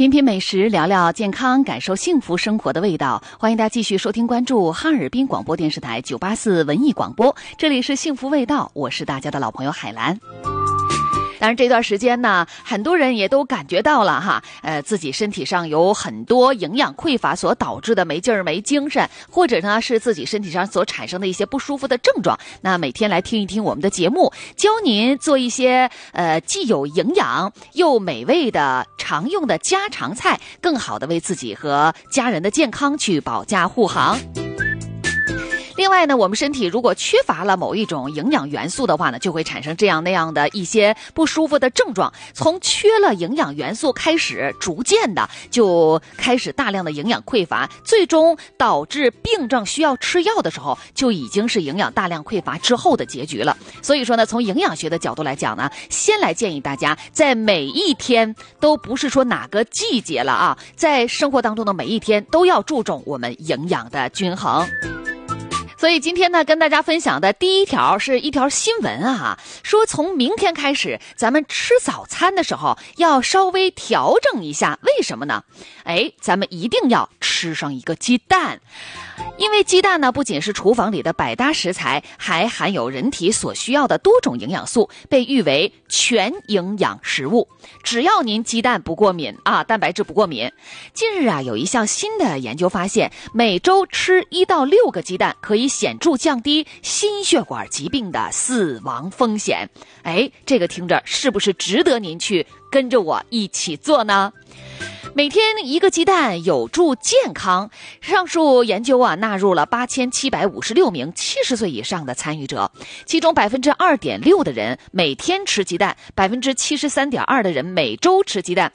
品品美食，聊聊健康，感受幸福生活的味道。欢迎大家继续收听关注哈尔滨广播电视台984文艺广播，这里是幸福味道，我是大家的老朋友海兰。当然这段时间呢，很多人也都感觉到了哈，自己身体上有很多营养匮乏所导致的没劲儿、没精神，或者呢是自己身体上所产生的一些不舒服的症状。那每天来听一听我们的节目，教您做一些既有营养又美味的常用的家常菜，更好的为自己和家人的健康去保驾护航。另外呢，我们身体如果缺乏了某一种营养元素的话呢，就会产生这样那样的一些不舒服的症状。从缺了营养元素开始，逐渐的就开始大量的营养匮乏，最终导致病症需要吃药的时候，就已经是营养大量匮乏之后的结局了。所以说呢，从营养学的角度来讲呢，先来建议大家在每一天，都不是说哪个季节了啊，在生活当中的每一天都要注重我们营养的均衡。所以今天呢，跟大家分享的第一条是一条新闻啊，说从明天开始，咱们吃早餐的时候要稍微调整一下。为什么呢？咱们一定要吃上一个鸡蛋，因为鸡蛋呢不仅是厨房里的百搭食材，还含有人体所需要的多种营养素，被誉为全营养食物。只要您鸡蛋不过敏啊，蛋白质不过敏。近日啊，有一项新的研究发现，每周吃1到6个鸡蛋可以显著降低心血管疾病的死亡风险。这个听着是不是值得您去跟着我一起做呢？每天一个鸡蛋有助健康。上述研究啊，纳入了8756名70岁以上的参与者，其中 2.6% 的人每天吃鸡蛋， 73.2% 的人每周吃鸡蛋，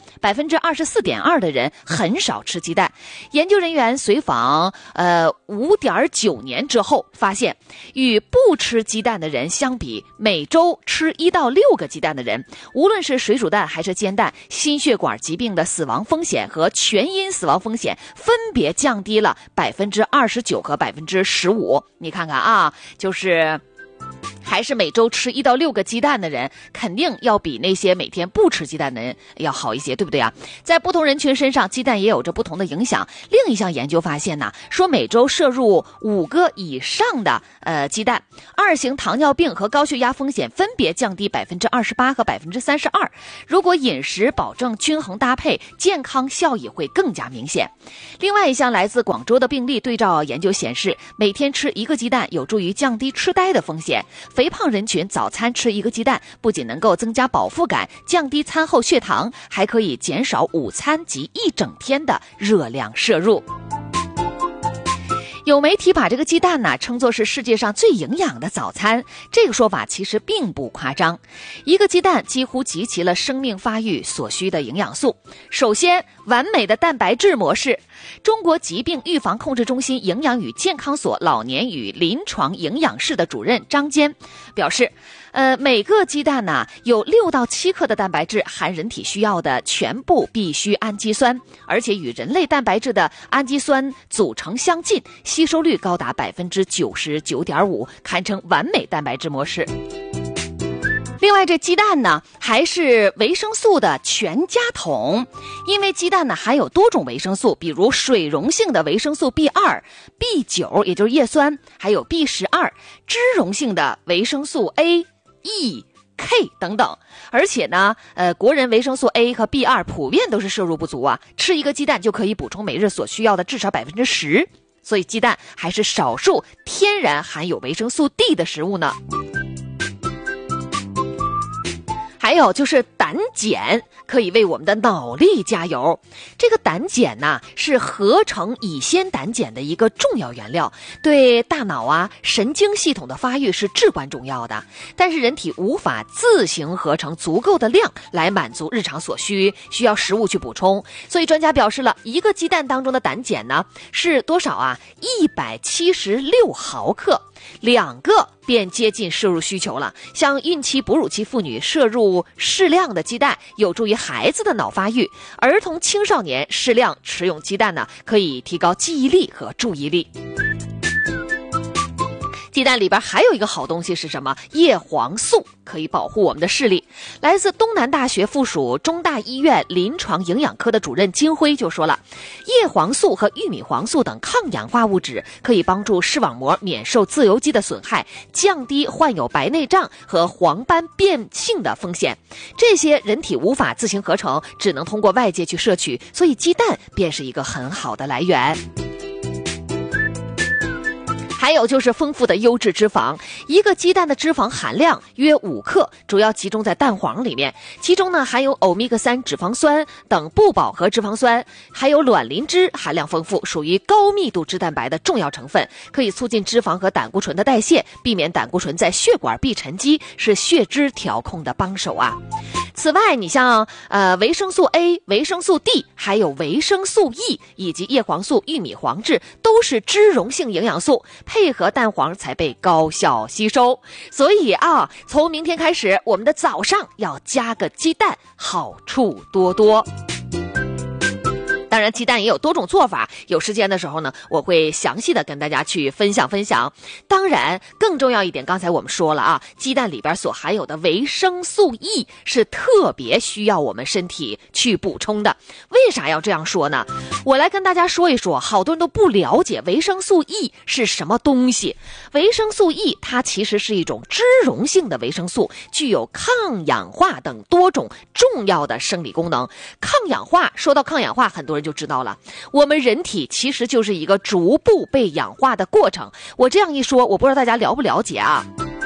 24.2% 的人很少吃鸡蛋。研究人员随访5.9年之后发现，与不吃鸡蛋的人相比，每周吃1到6个鸡蛋的人，无论是水煮蛋还是煎蛋，心血管疾病的死亡风险和全因死亡风险分别降低了29%和15%。你看看啊，就是还是每周吃1到6个鸡蛋的人，肯定要比那些每天不吃鸡蛋的人要好一些，对不对啊？在不同人群身上，鸡蛋也有着不同的影响。另一项研究发现呢，说每周摄入5个以上的鸡蛋，2型糖尿病和高血压风险分别降低28%和32%。如果饮食保证均衡搭配，健康效益会更加明显。另外一项来自广州的病例对照研究显示，每天吃1个鸡蛋有助于降低痴呆的风险。肥胖人群早餐吃1个鸡蛋，不仅能够增加饱腹感，降低餐后血糖，还可以减少午餐及一整天的热量摄入。有媒体把这个鸡蛋呢称作是世界上最营养的早餐，这个说法其实并不夸张。1个鸡蛋几乎集齐了生命发育所需的营养素。首先，完美的蛋白质模式。中国疾病预防控制中心营养与健康所老年与临床营养室的主任张坚表示，每个鸡蛋呢有6到7克的蛋白质，含人体需要的全部必需氨基酸，而且与人类蛋白质的氨基酸组成相近，吸收率高达 99.5%， 堪称完美蛋白质模式。另外，这鸡蛋呢还是维生素的全家桶，因为鸡蛋呢含有多种维生素，比如水溶性的维生素 B2、B9 也就是叶酸，还有 B12， 脂溶性的维生素 A、E、K 等等。而且呢国人维生素 A 和 B2 普遍都是摄入不足啊，吃1个鸡蛋就可以补充每日所需要的至少 10%， 所以鸡蛋还是少数天然含有维生素 D 的食物呢。还有就是胆碱，可以为我们的脑力加油。这个胆碱呢，是合成乙酰胆碱的一个重要原料，对大脑啊、神经系统的发育是至关重要的。但是人体无法自行合成足够的量来满足日常所需，需要食物去补充。所以专家表示了，1个鸡蛋当中的胆碱呢是多少啊？176毫克。2个便接近摄入需求了。像孕期、哺乳期妇女摄入适量的鸡蛋，有助于孩子的脑发育；儿童、青少年适量食用鸡蛋呢，可以提高记忆力和注意力。 鸡蛋里边还有一个好东西是什么？叶黄素，可以保护我们的视力。来自东南大学附属中大医院临床营养科的主任金辉就说了，叶黄素和玉米黄素等抗氧化物质可以帮助视网膜免受自由基的损害，降低患有白内障和黄斑变性的风险。这些人体无法自行合成，只能通过外界去摄取，所以鸡蛋便是一个很好的来源。还有就是丰富的优质脂肪，一个鸡蛋的脂肪含量约5克，主要集中在蛋黄里面，其中呢含有欧米伽3脂肪酸等不饱和脂肪酸，还有卵磷脂含量丰富，属于高密度脂蛋白的重要成分，可以促进脂肪和胆固醇的代谢，避免胆固醇在血管壁沉积，是血脂调控的帮手啊。此外，你像维生素 A、维生素 D， 还有维生素 E 以及叶黄素、玉米黄质都是脂溶性营养素，配合蛋黄才被高效吸收。所以啊，从明天开始，我们的早上要加个鸡蛋，好处多多。当然鸡蛋也有多种做法，有时间的时候呢，我会详细的跟大家去分享。当然更重要一点，刚才我们说了啊，鸡蛋里边所含有的维生素 E 是特别需要我们身体去补充的。为啥要这样说呢？我来跟大家说一说，好多人都不了解维生素 E 是什么东西。维生素 E 它其实是一种脂溶性的维生素，具有抗氧化等多种重要的生理功能。抗氧化，说到抗氧化，很多人就知道了，我们人体其实就是一个逐步被氧化的过程。我这样一说，我不知道大家了不了解啊。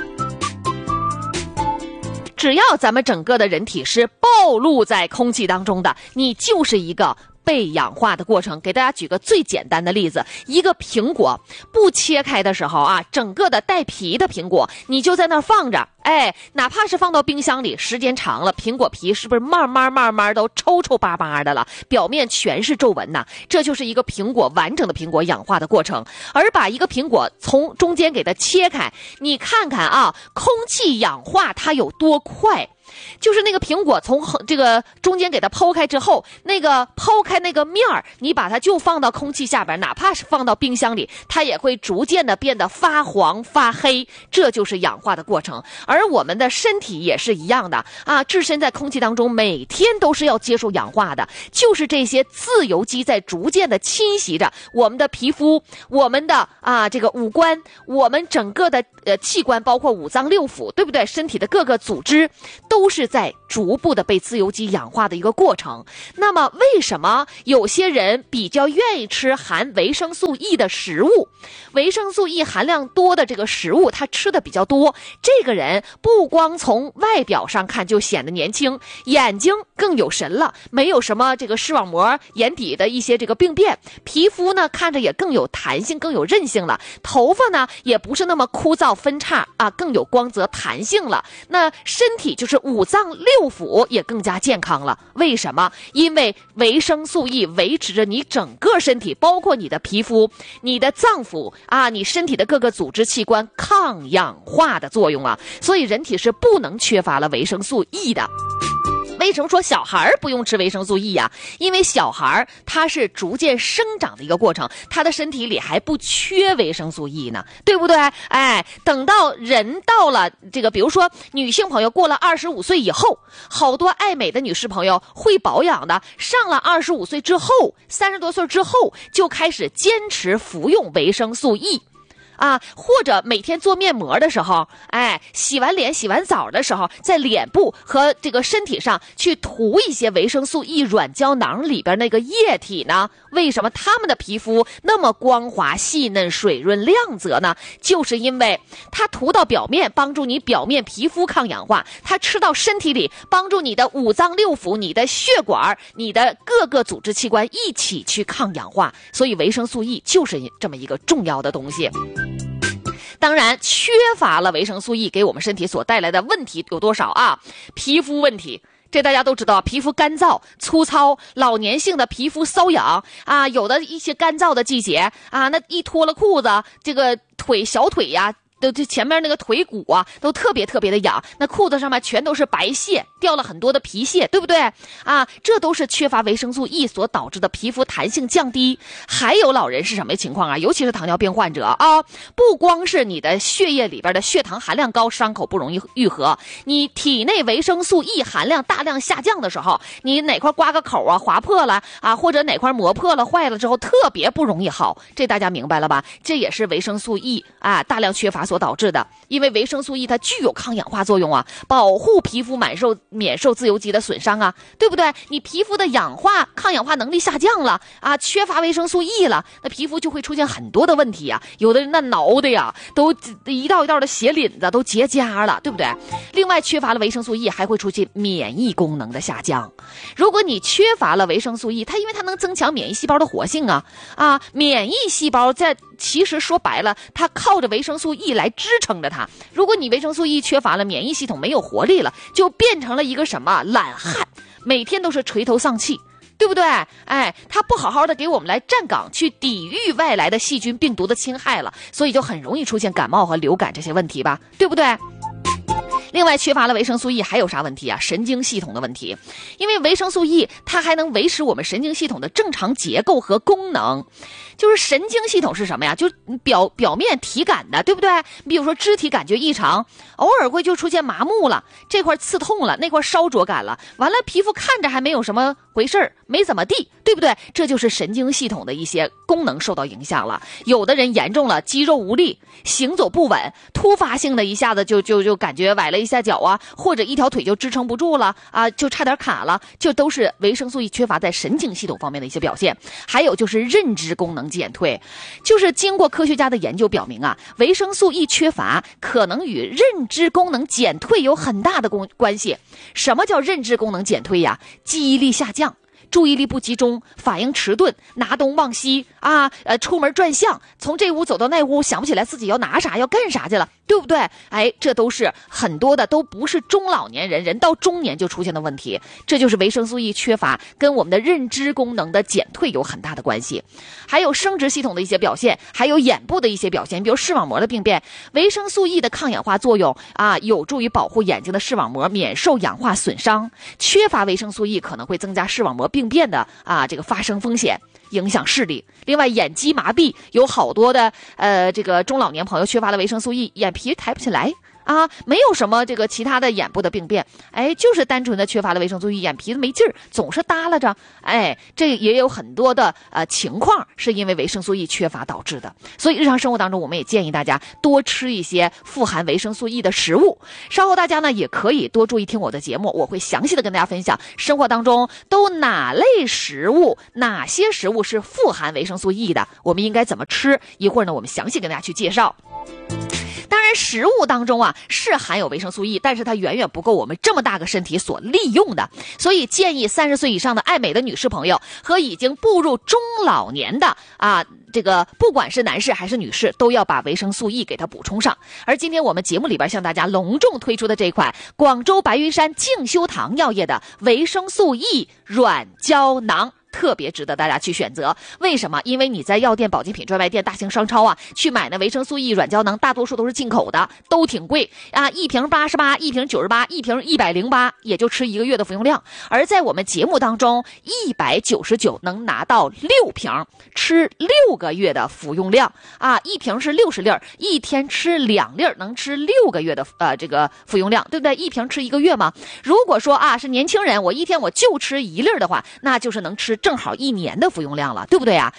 只要咱们整个的人体是暴露在空气当中的，你就是一个被氧化的过程。给大家举个最简单的例子，一个苹果不切开的时候啊，整个的带皮的苹果你就在那儿放着，哪怕是放到冰箱里，时间长了，苹果皮是不是慢慢都抽巴巴的了，表面全是皱纹呐？这就是一个苹果完整的苹果氧化的过程。而把一个苹果从中间给它切开，你看看啊，空气氧化它有多快。就是那个苹果从这个中间给它剖开之后，那个剖开那个面儿，你把它就放到空气下边，哪怕是放到冰箱里，它也会逐渐的变得发黄发黑，这就是氧化的过程。而我们的身体也是一样的啊，置身在空气当中，每天都是要接受氧化的，就是这些自由基在逐渐的侵袭着我们的皮肤，我们的这个五官，我们整个的器官，包括五脏六腑，对不对？身体的各个组织都是在逐步的被自由基氧化的一个过程。那么为什么有些人比较愿意吃含维生素 E 的食物？维生素 E 含量多的这个食物他吃的比较多，这个人不光从外表上看就显得年轻，眼睛更有神了，没有什么这个视网膜眼底的一些这个病变，皮肤呢看着也更有弹性更有韧性了，头发呢也不是那么枯燥分叉啊，更有光泽弹性了。那身体就是五脏六腑也更加健康了。为什么？因为维生素 E 维持着你整个身体，包括你的皮肤、你的脏腑啊，你身体的各个组织器官抗氧化的作用啊，所以人体是不能缺乏了维生素 E 的。为什么说小孩不用吃维生素 E 呀？因为小孩他是逐渐生长的一个过程，他的身体里还不缺维生素 E 呢，对不对？等到人到了这个，比如说女性朋友过了25岁以后，好多爱美的女士朋友会保养的，上了25岁之后，30多岁之后就开始坚持服用维生素 E。或者每天做面膜的时候，洗完脸洗完澡的时候，在脸部和这个身体上去涂一些维生素 E 软胶囊里边那个液体呢？为什么他们的皮肤那么光滑细嫩水润亮泽呢？就是因为它涂到表面帮助你表面皮肤抗氧化，它吃到身体里帮助你的五脏六腑、你的血管、你的各个组织器官一起去抗氧化，所以维生素 E 就是这么一个重要的东西。当然，缺乏了维生素 E 给我们身体所带来的问题有多少啊？皮肤问题，这大家都知道，皮肤干燥、粗糙，老年性的皮肤瘙痒啊，有的一些干燥的季节啊，那一脱了裤子，这个小腿呀， 这前面那个腿骨啊都特别的痒，那裤子上面全都是白屑，掉了很多的皮屑，对不对啊？这都是缺乏维生素 E 所导致的皮肤弹性降低。还有老人是什么情况啊？尤其是糖尿病患者啊，不光是你的血液里边的血糖含量高，伤口不容易愈合，你体内维生素 E 含量大量下降的时候，你哪块刮个口啊划破了啊，或者哪块磨破了坏了之后特别不容易好，这大家明白了吧？这也是维生素 E 啊大量缺乏所导致的。因为维生素 E 它具有抗氧化作用啊，保护皮肤免受自由基的损伤啊，对不对？你皮肤的抗氧化能力下降了啊，缺乏维生素 E 了，那皮肤就会出现很多的问题啊，有的人那挠的呀都一道一道的血淋子都结痂了，对不对？另外缺乏了维生素 E 还会出现免疫功能的下降。如果你缺乏了维生素 E， 因为它能增强免疫细胞的活性啊，免疫细胞其实说白了，它靠着维生素 E 来支撑着它。如果你维生素 E 缺乏了，免疫系统没有活力了，就变成了一个什么懒汉，每天都是垂头丧气，对不对？哎，他不好好的给我们来站岗，去抵御外来的细菌病毒的侵害了，所以就很容易出现感冒和流感这些问题吧，对不对？另外缺乏了维生素 E 还有啥问题啊？神经系统的问题。因为维生素 E 它还能维持我们神经系统的正常结构和功能。就是神经系统是什么呀？就是表面体感的，对不对？比如说肢体感觉异常，偶尔会就出现麻木了，这块刺痛了，那块烧灼感了，完了皮肤看着还没有什么回事儿，没怎么地，对不对？这就是神经系统的一些功能受到影响了。有的人严重了，肌肉无力，行走不稳，突发性的一下子就感觉崴了一下脚啊，或者一条腿就支撑不住了啊，就差点卡了，就都是维生素 E 缺乏在神经系统方面的一些表现。还有就是认知功能减退，就是经过科学家的研究表明啊，维生素 E 缺乏可能与认知功能减退有很大的关系。什么叫认知功能减退呀？记忆力下降，注意力不集中，反应迟钝，拿东忘西啊，出门转向，从这屋走到那屋，想不起来自己要拿啥要干啥去了，对不对？哎，这都是很多的，都不是中老年人到中年就出现的问题，这就是维生素 E 缺乏跟我们的认知功能的减退有很大的关系。还有生殖系统的一些表现，还有眼部的一些表现，比如视网膜的病变，维生素 E 的抗氧化作用啊，有助于保护眼睛的视网膜免受氧化损伤。缺乏维生素 E 可能会增加视网膜病变的这个发生风险，影响视力。另外眼肌麻痹，有好多的这个中老年朋友缺乏了维生素 E， 眼皮抬不起来啊，没有什么这个其他的眼部的病变，哎，就是单纯的缺乏了维生素 E， 眼皮子没劲儿，总是耷拉着，哎，这也有很多的情况是因为维生素 E 缺乏导致的。所以日常生活当中，我们也建议大家多吃一些富含维生素 E 的食物。稍后大家呢也可以多注意听我的节目，我会详细的跟大家分享生活当中都哪类食物，哪些食物是富含维生素 E 的，我们应该怎么吃。一会儿呢我们详细跟大家去介绍。当然食物当中啊是含有维生素 E， 但是它远远不够我们这么大个身体所利用的，所以建议30岁以上的爱美的女士朋友和已经步入中老年的这个不管是男士还是女士，都要把维生素 E 给它补充上。而今天我们节目里边向大家隆重推出的这款广州白云山静修堂药业的维生素 E 软胶囊，特别值得大家去选择。为什么？因为你在药店、保健品专卖店、大型商超去买那维生素 E 软胶囊，大多数都是进口的，都挺贵啊，一瓶88，一瓶98，一瓶108，也就吃1个月的服用量。而在我们节目当中，199能拿到6瓶，吃6个月的服用量啊，一瓶是60粒，一天吃2粒，能吃6个月的这个服用量，对不对？一瓶吃1个月嘛。如果说是年轻人，我一天我就吃1粒的话，那就是能吃正好1年的服用量了，对不对啊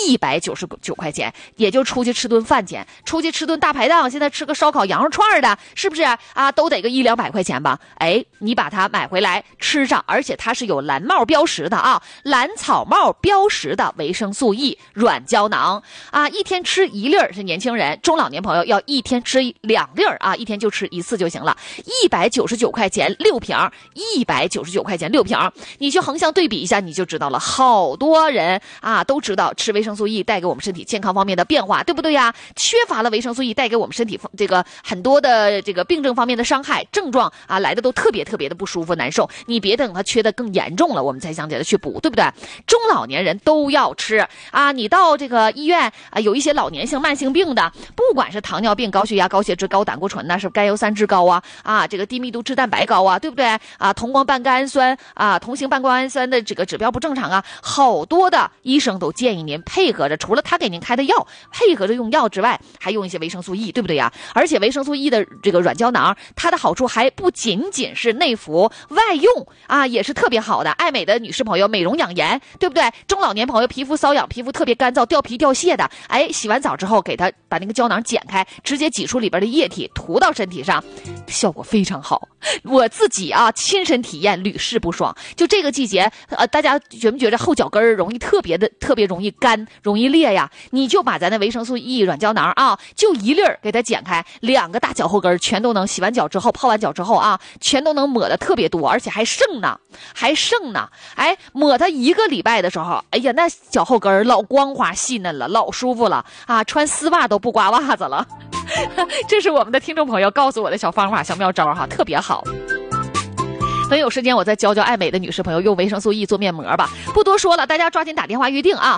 ？199块钱，也就出去吃顿饭钱，出去吃顿大排档，现在吃个烧烤羊肉串的，是不是啊？都得个100-200块钱吧？哎，你把它买回来吃上，而且它是有蓝帽标识的蓝草帽标识的维生素 E 软胶囊一天吃1粒是年轻人，中老年朋友要一天吃2粒一天就吃1次就行了。199块钱6瓶，199块钱6瓶，你去横向对比一下，你就知道了。 好多人啊都知道吃维生素 E 带给我们身体健康方面的变化，对不对呀？缺乏了维生素 E 带给我们身体这个很多的这个病症方面的伤害症状啊，来的都特别的不舒服难受。你别等它缺的更严重了，我们才想起来去补，对不对？中老年人都要吃啊！你到这个医院啊，有一些老年性慢性病的，不管是糖尿病、高血压、高血脂、高胆固醇呢，是甘油三酯高啊，这个低密度脂蛋白高啊，对不对啊？同型半胱氨酸的这个指标不正常啊，好多的医生都建议您配合着，除了他给您开的药，配合着用药之外，还用一些维生素 E， 对不对呀？而且维生素 E 的这个软胶囊，它的好处还不仅仅是内服，外用啊也是特别好的。爱美的女士朋友美容养颜，对不对？中老年朋友皮肤瘙痒，皮肤特别干燥，掉皮掉屑的，哎，洗完澡之后给它把那个胶囊剪开，直接挤出里边的液体，涂到身体上，效果非常好。我自己啊亲身体验，屡试不爽。就这个季节，大家觉不觉得后脚跟容易特别容易干，容易裂呀？你就把咱的维生素 E 软胶囊啊，就一粒儿给它剪开，2个大脚后跟全都能洗完脚之后、泡完脚之后啊，全都能抹的特别多，而且还剩呢。哎，抹它1个礼拜的时候，哎呀，那脚后跟老光滑细嫩了，老舒服了啊！穿丝袜都不刮袜子了。这是我们的听众朋友告诉我的小方法、小妙招哈，特别好。等有时间我再教爱美的女士朋友用维生素 E 做面膜吧。不多说了，大家抓紧打电话预定啊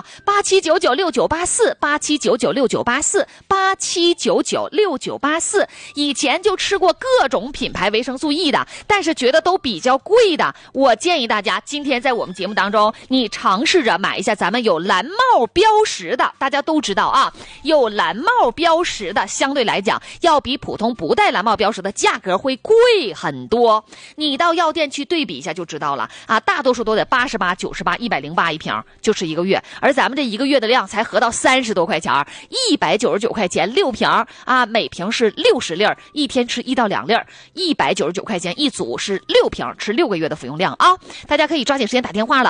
，87996984，87996984，87996984。以前就吃过各种品牌维生素 E 的，但是觉得都比较贵的，我建议大家今天在我们节目当中，你尝试着买一下咱们有蓝帽标识的。大家都知道啊，有蓝帽标识的相对来讲要比普通不带蓝帽标识的价格会贵很多。你到药店去对比一下就知道了啊，大多数都得88、98、108一瓶，就吃1个月，而咱们这1个月的量才合到30多块钱，199块钱6瓶啊，每瓶是60粒，一天吃1到2粒，199块钱一组是6瓶，吃6个月的服用量啊！大家可以抓紧时间打电话了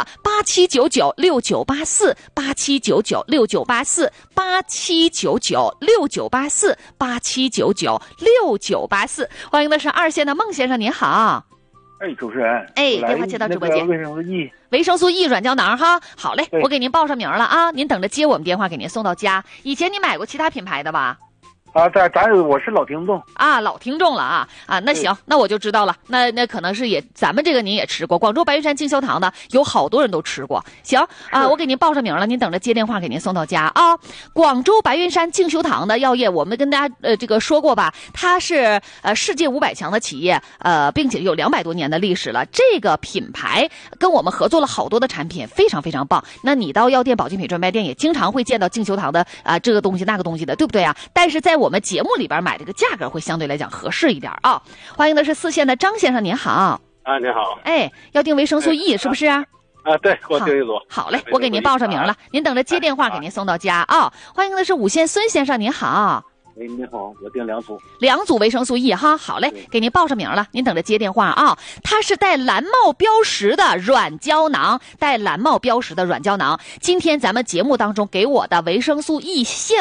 ，87996984，87996984，87996984，欢迎的是2线的孟先生，您好。 哎，主持人， 哎，电话接到直播间。 维生素 E 软胶囊哈，好嘞，我给您报上名了啊，您等着接我们电话，给您送到家。以前你买过其他品牌的吧？ 啊，我是老听众啊，老听众了啊，那行，那我就知道了，那可能是咱们这个您也吃过，广州白云山静修堂的有好多人都吃过。行啊，我给您报上名了，您等着接电话给您送到家啊。广州白云山静修堂的药业，我们跟大家这个说过吧，它是世界500强的企业，并且有200多年的历史了。这个品牌跟我们合作了好多的产品，非常非常棒。那你到药店、保健品专卖店也经常会见到静修堂的这个东西那个东西的，对不对啊？但是在我们节目里边买这个价格会相对来讲合适一点啊。欢迎的是4线的张先生，您好。 啊，您好。 哎，要订维生素 E 是不是啊？ 对，我订一组。 好嘞，我给您报上名了，您等着接电话给您送到家啊。欢迎的是5线孙先生，您好。 您好，我订2组 ，2组维生素 E 哈，好嘞，给您报上名了，您等着接电话啊。它是带蓝帽标识的软胶囊，带蓝帽标识的软胶囊。今天咱们节目当中给我的维生素 E 限